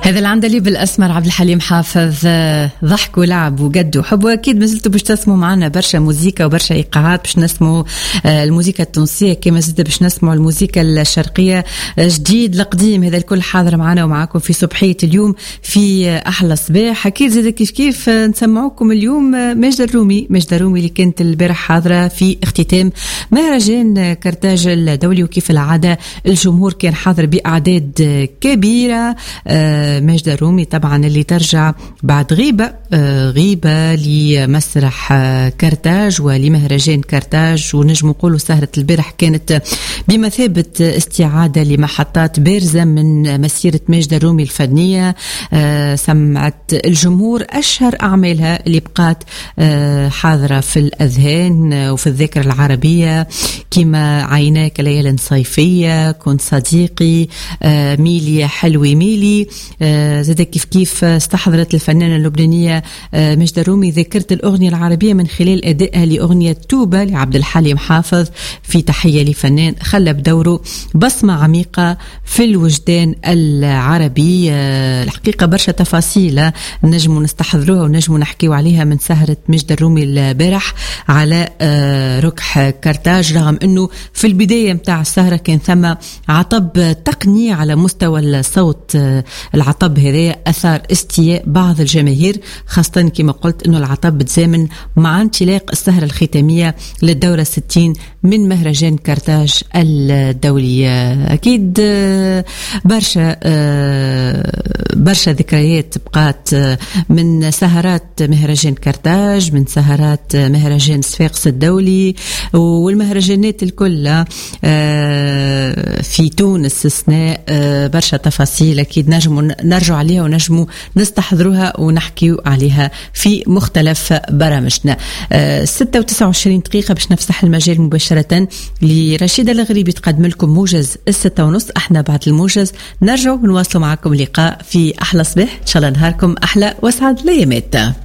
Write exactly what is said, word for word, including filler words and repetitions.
هذا العندليب الأسمر عبد الحليم حافظ، ضحك ولعب وجد وحب. وأكيد ما زلتوا باش تسمعوا معنا برشا موسيقى وبرشا إيقاعات، باش نسمعوا الموسيقى التونسية كما زلت باش نسمعوا الموسيقى الشرقية، جديد لقديم. هذا الكل حاضر معنا ومعاكم في صبحية اليوم في أحلى صباح. أكيد زاد كيف كيف نسمعوكم اليوم ماجدة الرومي، ماجدة الرومي اللي كانت البارح حاضرة في اختتام مهرجان كرتاج الدولي، وكيف العادة الجمهور كان حاضر بأعداد كبيرة. ماجدة الرومي طبعا اللي ترجع بعد غيبة غيبة لمسرح كرتاج ولمهرجان كرتاج، ونجم نقولوا سهرة البارح كانت بمثابة استعادة لمحطات بارزة من مسيرة ماجدة الرومي الفنية. سمعت الجمهور أشهر أعمالها اللي بقات حاضرة في الأذهان وفي الذاكرة العربية، كما عيناك ليالي صيفية، كنت صديقي، ميلي يا حلوي ميلي. زاد كيف كيف استحضرت الفنانة اللبنانية ماجدة الرومي ذاكرة الأغنية العربية من خلال أدائها لأغنية توبة لعبد الحليم حافظ، في تحية لفنان خلى بدوره بصمة عميقة في الوجدان العربي. الحقيقة برشا تفاصيل نجموا نستحضروها ونجموا نحكيوا عليها من سهرة ماجدة الرومي البارح على ركح كرتاج، رغم أنه في البداية متاع السهرة كان ثم عطب تقني على مستوى الصوت. العطب هذا أثار استياء بعض الجماهير، خاصة كما قلت أنه العطب تزامن مع انطلاق السهرة الختامية للدورة الستين من مهرجان كرتاج الدولي. أكيد برشا برشا ذكريات بقات من سهرات مهرجان كرتاج، من سهرات مهرجان صفاقس الدولي، والمهرجانات الكل في تونس استثناء. برشا تفاصيل أكيد نجموا نرجع عليها ونجموا نستحضروها ونحكيوا عليها في مختلف برامجنا. ستة وتسعة وعشرين دقيقة باش نفسح المجال مباشرة لرشيدة الغريبي تقدم لكم موجز الستة ونص. احنا بعد الموجز نرجع ونواصلوا معكم لقاء في أحلى صباح. إن شاء الله نهاركم أحلى وأسعد الأيامات.